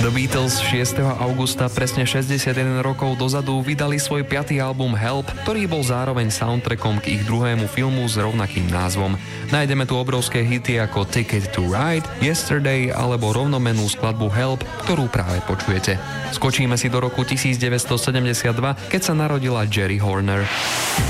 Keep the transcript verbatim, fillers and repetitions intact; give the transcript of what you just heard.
The Beatles šiesteho augusta presne šesťdesiatjeden rokov dozadu vydali svoj piaty album Help, ktorý bol zároveň soundtrackom k ich druhému filmu s rovnakým názvom. Nájdeme tu obrovské hity ako Ticket to Ride, Yesterday alebo rovnomennú skladbu Help, ktorú práve počujete. Skočíme si do roku devätnásťsedemdesiatdva, keď sa narodila Jerry Horner.